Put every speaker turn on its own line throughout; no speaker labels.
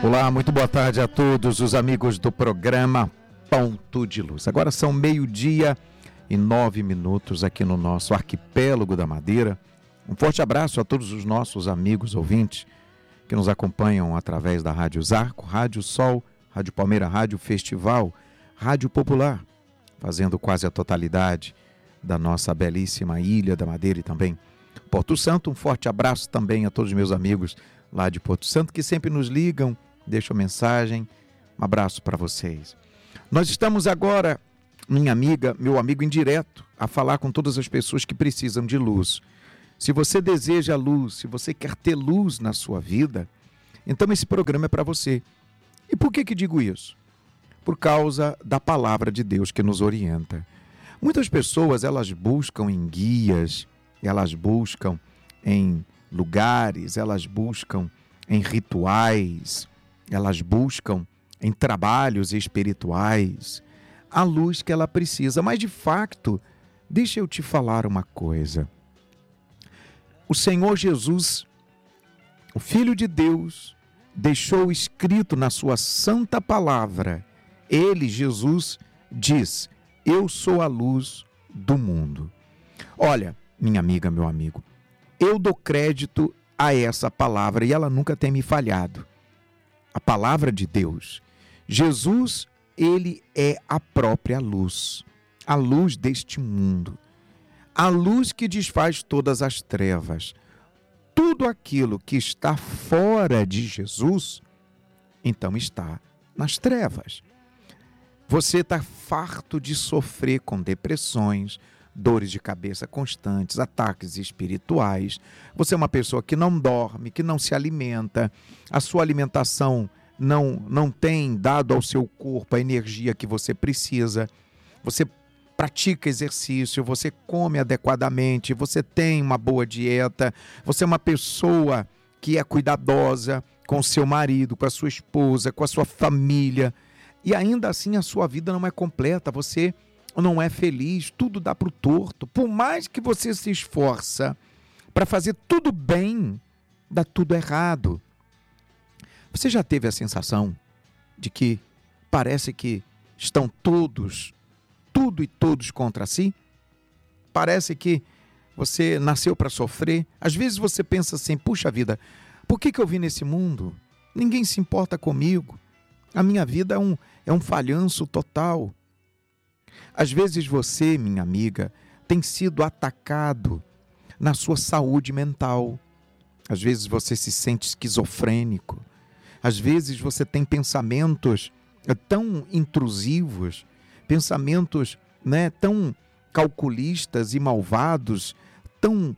Olá, muito boa tarde a todos os amigos do programa Ponto de Luz. Agora são 12:09 aqui no nosso arquipélago da Madeira. Um forte abraço a todos os nossos amigos ouvintes que nos acompanham através da Rádio Zarco, Rádio Sol, Rádio Palmeira, Rádio Festival, Rádio Popular, fazendo quase a totalidade da nossa belíssima Ilha da Madeira e também Porto Santo. Um forte abraço também a todos os meus amigos lá de Porto Santo que sempre nos ligam, deixam mensagem. Um abraço para vocês. Nós estamos agora, minha amiga, meu amigo indireto, a falar com todas as pessoas que precisam de luz. Se você deseja luz, se você quer ter luz na sua vida, então esse programa é para você. E por que digo isso? Por causa da palavra de Deus que nos orienta. Muitas pessoas, elas buscam em guias, elas buscam em lugares, elas buscam em rituais, elas buscam em trabalhos espirituais a luz que ela precisa. Mas, de fato, deixa eu te falar uma coisa. O Senhor Jesus, o Filho de Deus, deixou escrito na sua santa palavra. Ele, Jesus, diz: eu sou a luz do mundo. Olha, minha amiga, meu amigo, eu dou crédito a essa palavra e ela nunca tem me falhado. A palavra de Deus. Jesus, ele é a própria luz, a luz deste mundo, a luz que desfaz todas as trevas. Tudo aquilo que está fora de Jesus, então está nas trevas. Você está farto de sofrer com depressões, dores de cabeça constantes, ataques espirituais. Você é uma pessoa que não dorme, que não se alimenta, a sua alimentação não tem dado ao seu corpo a energia que você precisa. Você pratica exercício, você come adequadamente, você tem uma boa dieta, você é uma pessoa que é cuidadosa com o seu marido, com a sua esposa, com a sua família, e ainda assim a sua vida não é completa, você não é feliz, tudo dá para o torto. Por mais que você se esforça para fazer tudo bem, dá tudo errado. Você já teve a sensação de que parece que estão tudo e todos contra si? Parece que você nasceu para sofrer. Às vezes você pensa assim: puxa vida, por que eu vim nesse mundo? Ninguém se importa comigo. A minha vida é um falhanço total. Às vezes você, minha amiga, tem sido atacado na sua saúde mental. Às vezes você se sente esquizofrênico. Às vezes você tem pensamentos tão intrusivos, pensamentos, tão calculistas e malvados, tão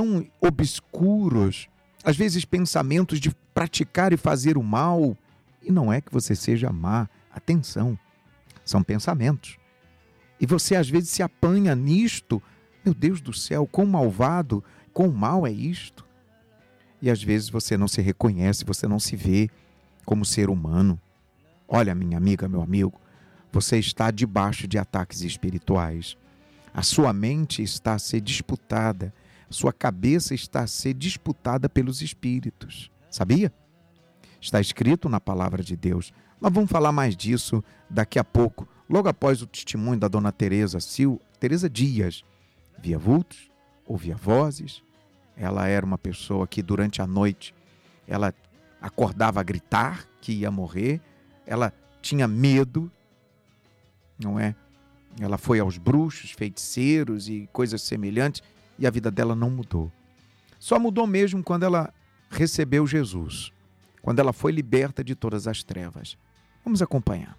obscuros. Às vezes pensamentos de praticar e fazer o mal. E não é que você seja má. Atenção, são pensamentos. E você às vezes se apanha nisto. Meu Deus do céu, quão malvado, quão mal é isto. E às vezes você não se reconhece, você não se vê como ser humano. Olha, minha amiga, meu amigo, você está debaixo de ataques espirituais. A sua mente está a ser disputada, a sua cabeça está a ser disputada pelos espíritos. Sabia? Está escrito na palavra de Deus. Nós vamos falar mais disso daqui a pouco, logo após o testemunho da dona Teresa Dias. Via vultos, ouvia vozes. Ela era uma pessoa que durante a noite, ela acordava a gritar que ia morrer. Ela tinha medo, não é? Ela foi aos bruxos, feiticeiros e coisas semelhantes e a vida dela não mudou. Só mudou mesmo quando ela recebeu Jesus, quando ela foi liberta de todas as trevas. Vamos acompanhar.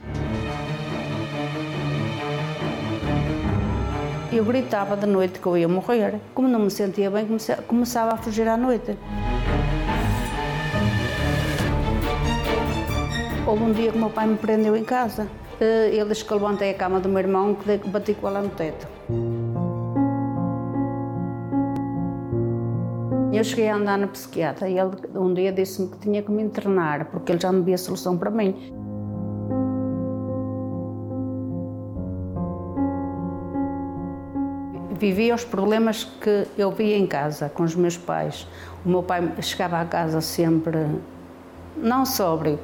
Eu gritava de noite que eu ia morrer. Como não me sentia bem, começava a fugir à noite. Houve um dia que o meu pai me prendeu em casa. Ele disse que eu levantei a cama do meu irmão e que bati com ela no teto. Eu cheguei a andar na psiquiatra e ele um dia disse-me que tinha que me internar porque ele já não via solução para mim. Vivia os problemas que eu via em casa com os meus pais. O meu pai chegava à casa sempre não sóbrio.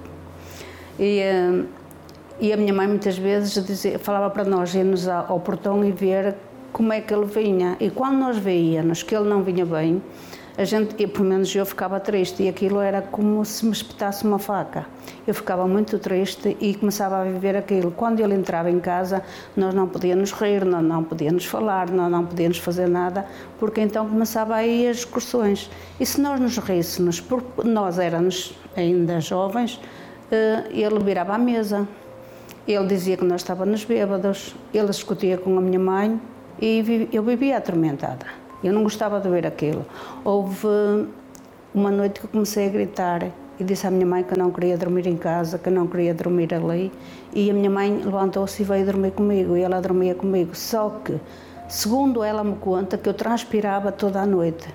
E a minha mãe muitas vezes falava para nós irmos ao portão e ver como é que ele vinha. E quando nós veíamos que ele não vinha bem, pelo menos eu ficava triste, e aquilo era como se me espetasse uma faca. Eu ficava muito triste e começava a viver aquilo. Quando ele entrava em casa, nós não podíamos rir, nós não podíamos falar, nós não podíamos fazer nada, porque então começava aí as discussões. E se nós nos ríssemos, porque nós éramos ainda jovens, ele virava à mesa. Ele dizia que nós estávamos bêbados, ele discutia com a minha mãe e eu vivia atormentada. Eu não gostava de ver aquilo. Houve uma noite que eu comecei a gritar e disse à minha mãe que eu não queria dormir em casa, que eu não queria dormir ali. E a minha mãe levantou-se e veio dormir comigo, e ela dormia comigo. Só que, segundo ela me conta, que eu transpirava toda a noite.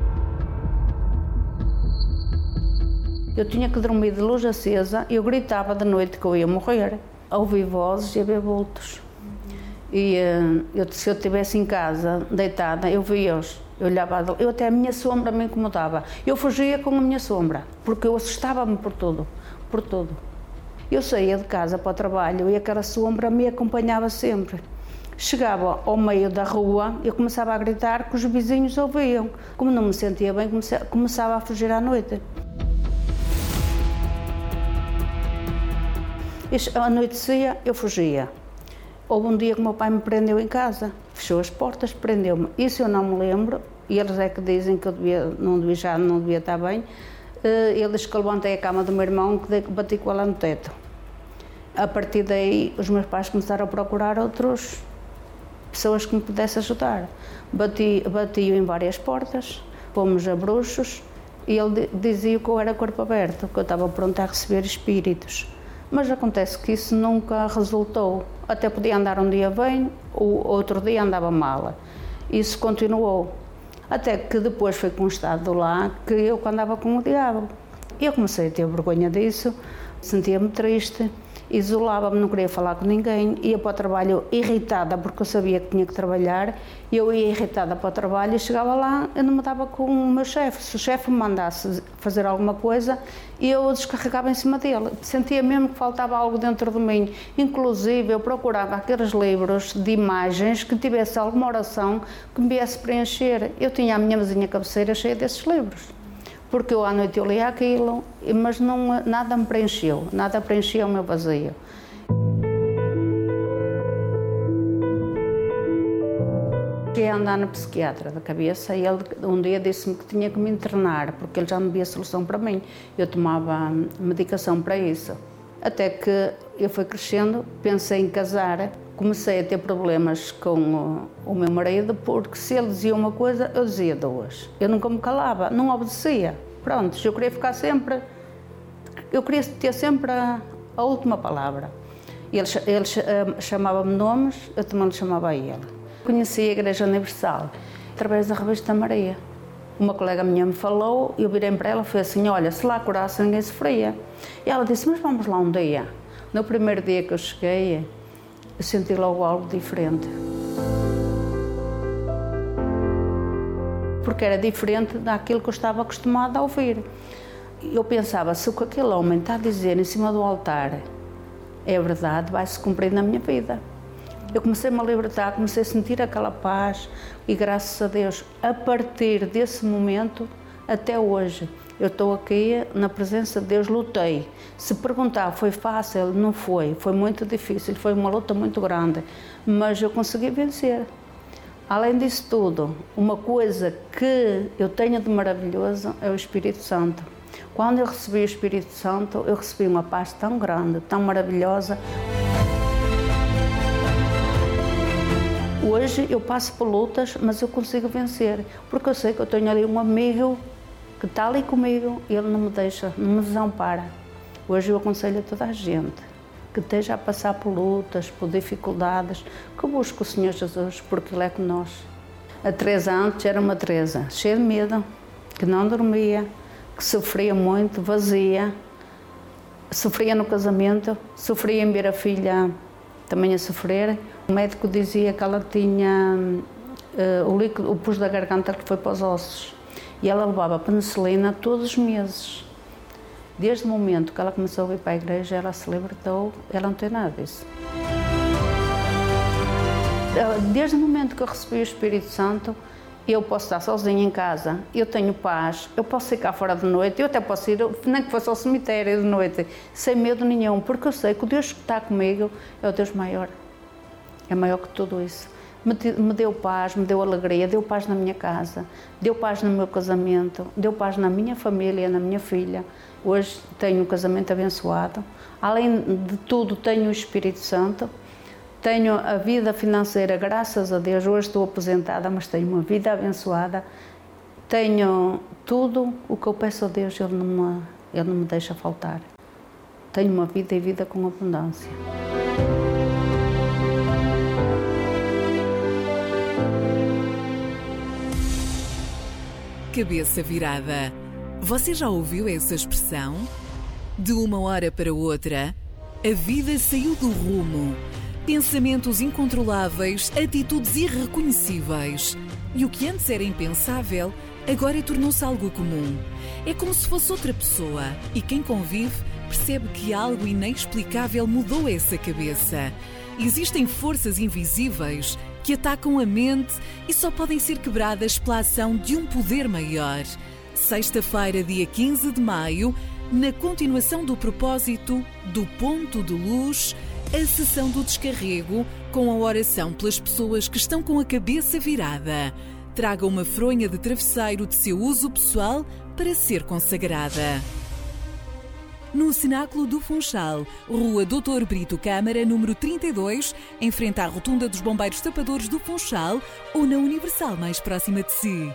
Eu tinha que dormir de luz acesa e eu gritava de noite que eu ia morrer. A ouvir vozes e a ver vultos. E se eu estivesse em casa, deitada, eu via-os. Eu olhava, eu até a minha sombra me incomodava. Eu fugia com a minha sombra, porque eu assustava-me por tudo, por tudo. Eu saía de casa para o trabalho e aquela sombra me acompanhava sempre. Chegava ao meio da rua, eu começava a gritar que os vizinhos ouviam. Como não me sentia bem, começava a fugir à noite. Anoitecia, eu fugia. Houve um dia que o meu pai me prendeu em casa, fechou as portas, prendeu-me. Isso eu não me lembro, e eles é que dizem que eu não devia estar bem. Ele disse que eu levantei a cama do meu irmão, que bati com ela no teto. A partir daí, os meus pais começaram a procurar outras pessoas que me pudessem ajudar. Bati-o em várias portas, fomos a bruxos, e ele dizia que eu era corpo aberto, que eu estava pronta a receber espíritos. Mas acontece que isso nunca resultou. Até podia andar um dia bem, o outro dia andava mal. Isso continuou. Até que depois foi constado lá que eu andava com o diabo. Eu comecei a ter vergonha disso, sentia-me triste, isolava-me, não queria falar com ninguém, ia para o trabalho irritada porque eu sabia que tinha que trabalhar, e eu ia irritada para o trabalho e chegava lá, eu não me dava com o meu chefe. Se o chefe me mandasse fazer alguma coisa, eu descarregava em cima dele. Sentia mesmo que faltava algo dentro de mim. Inclusive, eu procurava aqueles livros de imagens que tivesse alguma oração que me viesse preencher. Eu tinha a minha mesinha cabeceira cheia desses livros. Porque à noite eu lia aquilo, mas nada me preencheu, nada preenchia o meu vazio. Cheguei a andar no psiquiatra da cabeça e ele um dia disse-me que tinha que me internar, porque ele já me via solução para mim. Eu tomava medicação para isso. Até que eu fui crescendo, pensei em casar, comecei a ter problemas com o meu marido, porque se ele dizia uma coisa, eu dizia duas. Eu nunca me calava, não obedecia. Pronto, eu queria ficar sempre, eu queria ter sempre a última palavra. Ele chamava-me nomes, eu também lhe chamava a ele. Conheci a Igreja Universal através da revista Maria. Uma colega minha me falou, eu virei para ela e falei assim, olha, se lá curasse ninguém sofria. E ela disse, mas vamos lá um dia. No primeiro dia que eu cheguei, eu senti logo algo diferente. Porque era diferente daquilo que eu estava acostumada a ouvir. Eu pensava, se o que aquele homem está a dizer em cima do altar é verdade, vai-se cumprir na minha vida. Eu comecei-me a libertar, comecei a sentir aquela paz e, graças a Deus, a partir desse momento até hoje, eu estou aqui na presença de Deus, lutei. Se perguntar, foi fácil? Não foi. Foi muito difícil, foi uma luta muito grande, mas eu consegui vencer. Além disso tudo, uma coisa que eu tenho de maravilhoso é o Espírito Santo. Quando eu recebi o Espírito Santo, eu recebi uma paz tão grande, tão maravilhosa. Hoje eu passo por lutas, mas eu consigo vencer, porque eu sei que eu tenho ali um amigo que está ali comigo e ele não me deixa, não me desampara. Hoje eu aconselho a toda a gente que esteja a passar por lutas, por dificuldades, que busque o Senhor Jesus, porque Ele é com nós. A Teresa antes era uma Teresa cheia de medo, que não dormia, que sofria muito, vazia, sofria no casamento, sofria em ver a filha também a sofrer. O médico dizia que ela tinha o pus da garganta que foi para os ossos e ela levava penicilina todos os meses. Desde o momento que ela começou a vir para a igreja, ela se libertou, ela não tem nada disso. Desde o momento que eu recebi o Espírito Santo, eu posso estar sozinha em casa, eu tenho paz, eu posso ficar fora de noite, eu até posso ir, nem que fosse ao cemitério de noite, sem medo nenhum, porque eu sei que o Deus que está comigo é o Deus maior. É maior que tudo isso. Me deu paz, me deu alegria, deu paz na minha casa, deu paz no meu casamento, deu paz na minha família, na minha filha. Hoje tenho um casamento abençoado. Além de tudo, tenho o Espírito Santo. Tenho a vida financeira, graças a Deus. Hoje estou aposentada, mas tenho uma vida abençoada. Tenho tudo o que eu peço a Deus, Ele não me deixa faltar. Tenho uma vida e vida com abundância.
Cabeça virada. Você já ouviu essa expressão? De uma hora para outra, a vida saiu do rumo. Pensamentos incontroláveis, atitudes irreconhecíveis. E o que antes era impensável, agora tornou-se algo comum. É como se fosse outra pessoa. E quem convive percebe que algo inexplicável mudou essa cabeça. Existem forças invisíveis que atacam a mente e só podem ser quebradas pela ação de um poder maior. Sexta-feira, dia 15 de maio, na continuação do propósito do Ponto de Luz, a sessão do descarrego com a oração pelas pessoas que estão com a cabeça virada. Traga uma fronha de travesseiro de seu uso pessoal para ser consagrada. No Cenáculo do Funchal, Rua Doutor Brito Câmara, número 32, em frente à Rotunda dos Bombeiros Tapadores do Funchal ou na Universal mais próxima de si.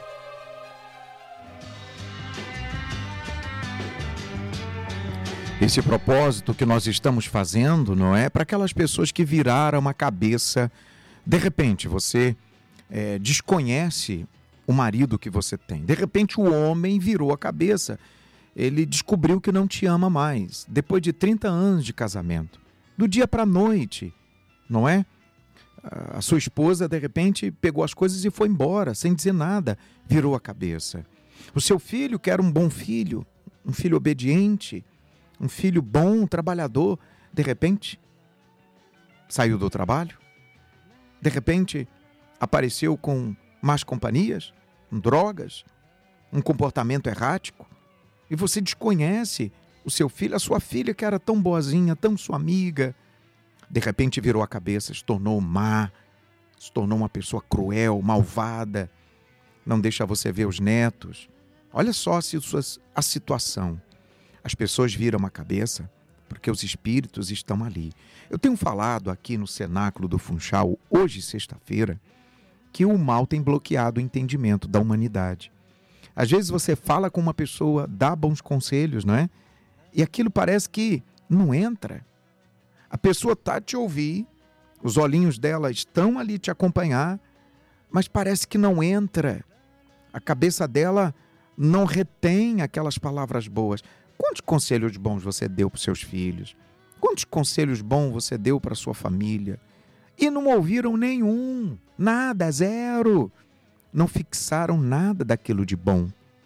Esse propósito que nós estamos fazendo, não é? Para aquelas pessoas que viraram a cabeça. De repente, você desconhece o marido que você tem. De repente, o homem virou a cabeça. Ele descobriu que não te ama mais. Depois de 30 anos de casamento. Do dia para a noite, não é? A sua esposa, de repente, pegou as coisas e foi embora, sem dizer nada. Virou a cabeça. O seu filho, que era um bom filho, um filho obediente, um filho bom, trabalhador, de repente, saiu do trabalho. De repente, apareceu com más companhias, com drogas, um comportamento errático. E você desconhece o seu filho, a sua filha que era tão boazinha, tão sua amiga. De repente virou a cabeça, se tornou má, se tornou uma pessoa cruel, malvada. Não deixa você ver os netos. Olha só a situação. As pessoas viram a cabeça porque os espíritos estão ali. Eu tenho falado aqui no Cenáculo do Funchal, hoje, sexta-feira, que o mal tem bloqueado o entendimento da humanidade. Às vezes você fala com uma pessoa, dá bons conselhos, não é? E aquilo parece que não entra. A pessoa está a te ouvir, os olhinhos dela estão ali te acompanhar, mas parece que não entra. A cabeça dela não retém aquelas palavras boas. Quantos conselhos bons você deu para os seus filhos? Quantos conselhos bons você deu para a sua família? E não ouviram nenhum, nada, zero. Não fixaram nada daquilo de bom.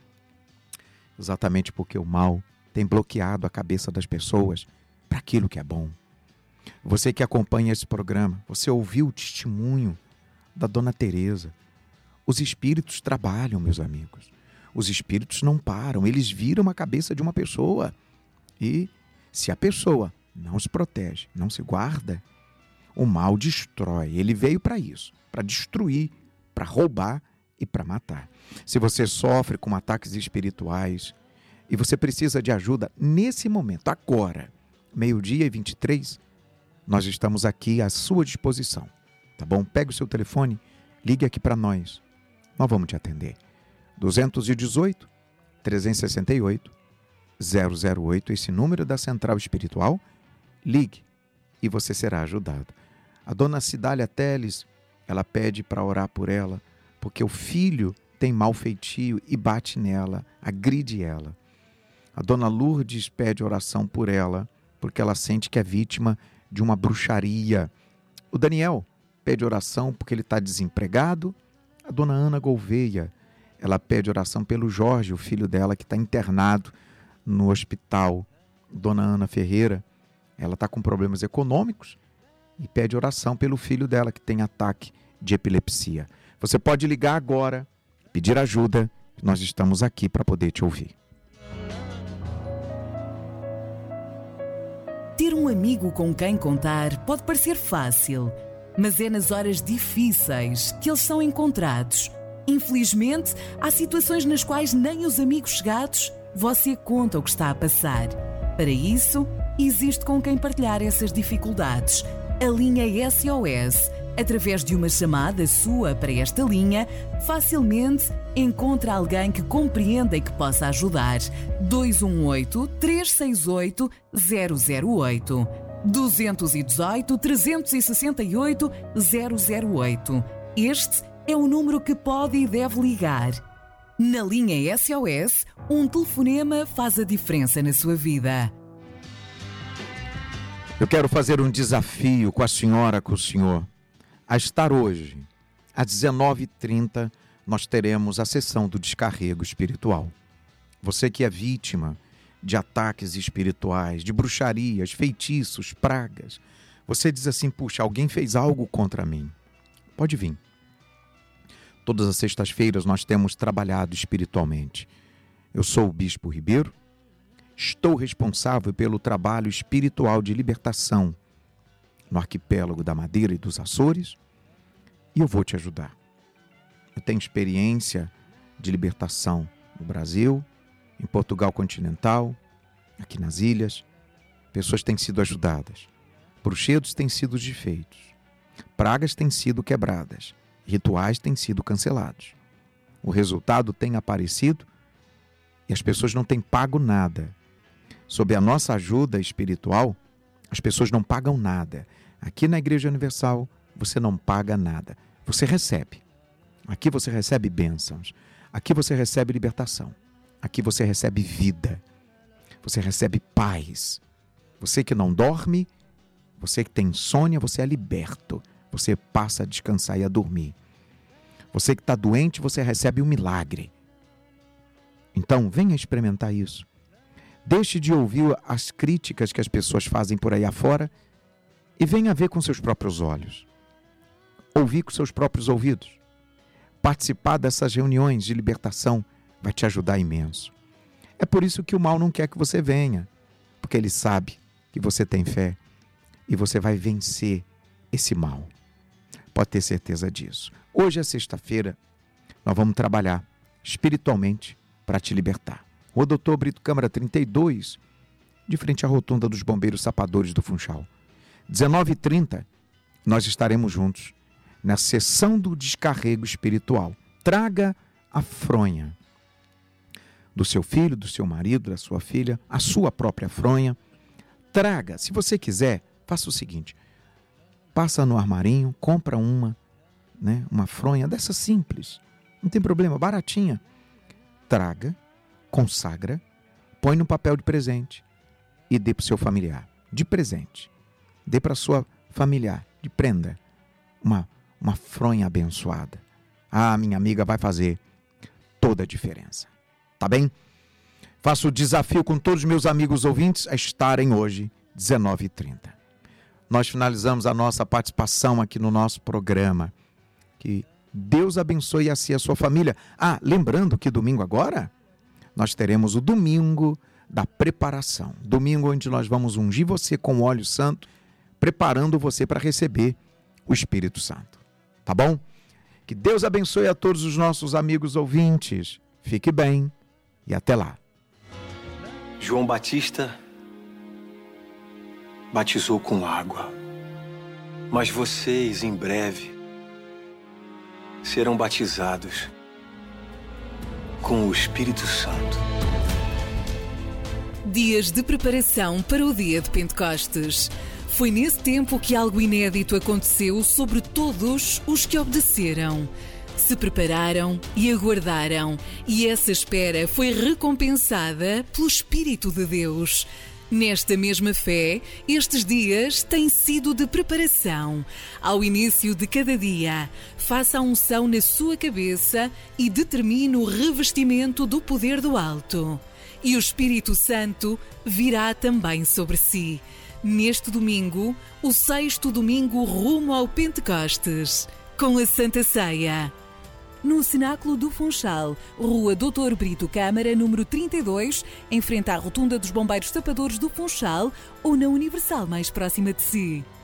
Exatamente porque o mal tem bloqueado a cabeça das pessoas para aquilo que é bom. Você que acompanha esse programa, você ouviu o testemunho da Dona Teresa. Os espíritos trabalham, meus amigos. Os espíritos não param, eles viram a cabeça de uma pessoa. E se a pessoa não se protege, não se guarda, o mal destrói. Ele veio para isso, para destruir, para roubar e para matar. Se você sofre com ataques espirituais e você precisa de ajuda nesse momento, agora, 12h23, nós estamos aqui à sua disposição, tá bom? Pegue o seu telefone, ligue aqui para nós vamos te atender. 218 368 008, esse número da Central Espiritual, ligue e você será ajudado. A dona Cidália Teles, ela pede para orar por ela, porque o filho tem mau feitio e bate nela, agride ela. A dona Lourdes pede oração por ela, porque ela sente que é vítima de uma bruxaria. O Daniel pede oração porque ele está desempregado. A dona Ana Gouveia, ela pede oração pelo Jorge, o filho dela, que está internado no hospital Dona Ana Ferreira. Ela está com problemas econômicos e pede oração pelo filho dela que tem ataque de epilepsia. Você pode ligar agora, pedir ajuda. Nós estamos aqui para poder te ouvir.
Ter um amigo com quem contar pode parecer fácil, mas é nas horas difíceis que eles são encontrados. Infelizmente, há situações nas quais nem os amigos chegados você conta o que está a passar. Para isso, existe com quem partilhar essas dificuldades. A linha SOS. Através de uma chamada sua para esta linha, facilmente encontra alguém que compreenda e que possa ajudar. 218-368-008. 218-368-008. Este é o número que pode e deve ligar. Na linha SOS, um telefonema faz a diferença na sua vida.
Eu quero fazer um desafio com a senhora, com o senhor. A estar hoje, às 19h30, nós teremos a sessão do descarrego espiritual. Você que é vítima de ataques espirituais, de bruxarias, feitiços, pragas. Você diz assim, puxa, alguém fez algo contra mim. Pode vir. Todas as sextas-feiras nós temos trabalhado espiritualmente. Eu sou o Bispo Ribeiro, estou responsável pelo trabalho espiritual de libertação no arquipélago da Madeira e dos Açores, e eu vou te ajudar. Eu tenho experiência de libertação no Brasil, em Portugal continental, aqui nas ilhas. Pessoas têm sido ajudadas, bruxedos têm sido desfeitos, pragas têm sido quebradas, rituais têm sido cancelados. O resultado tem aparecido e as pessoas não têm pago nada. Sob a nossa ajuda espiritual, as pessoas não pagam nada. Aqui na Igreja Universal, você não paga nada. Você recebe. Aqui você recebe bênçãos. Aqui você recebe libertação. Aqui você recebe vida. Você recebe paz. Você que não dorme, você que tem insônia, você é liberto. Você passa a descansar e a dormir. Você que está doente, você recebe um milagre. Então, venha experimentar isso. Deixe de ouvir as críticas que as pessoas fazem por aí afora e venha ver com seus próprios olhos. Ouvir com seus próprios ouvidos. Participar dessas reuniões de libertação vai te ajudar imenso. É por isso que o mal não quer que você venha, porque ele sabe que você tem fé e você vai vencer esse mal. Pode ter certeza disso. Hoje é sexta-feira, nós vamos trabalhar espiritualmente para te libertar. Rua Doutor Brito Câmara 32, de frente à rotunda dos Bombeiros Sapadores do Funchal. 19h30, nós estaremos juntos na sessão do descarrego espiritual. Traga a fronha do seu filho, do seu marido, da sua filha, a sua própria fronha. Traga, se você quiser, faça o seguinte, passa no armarinho, compra uma fronha dessa simples, não tem problema, baratinha. Traga, consagra, põe no papel de presente e dê para o seu familiar, de presente. Dê para a sua familiar, de prenda, uma fronha abençoada. Ah, minha amiga, vai fazer toda a diferença. Tá bem? Faço o desafio com todos os meus amigos ouvintes a estarem hoje, 19h30. Nós finalizamos a nossa participação aqui no nosso programa. Que Deus abençoe assim a sua família. Ah, lembrando que domingo agora, nós teremos o domingo da preparação. Domingo onde nós vamos ungir você com o óleo santo, preparando você para receber o Espírito Santo. Tá bom? Que Deus abençoe a todos os nossos amigos ouvintes. Fique bem e até lá.
João Batista batizou com água, mas vocês em breve serão batizados com o Espírito Santo.
Dias de preparação para o dia de Pentecostes. Foi nesse tempo que algo inédito aconteceu sobre todos os que obedeceram. Se prepararam e aguardaram, e essa espera foi recompensada pelo Espírito de Deus. Nesta mesma fé, estes dias têm sido de preparação. Ao início de cada dia, faça a unção na sua cabeça e determine o revestimento do poder do alto. e o Espírito Santo virá também sobre si. Neste domingo, o 6º domingo rumo ao Pentecostes, com a Santa Ceia. No Cenáculo do Funchal, Rua Dr. Brito Câmara, número 32, em frente à Rotunda dos Bombeiros Tapadores do Funchal, ou na Universal mais próxima de si.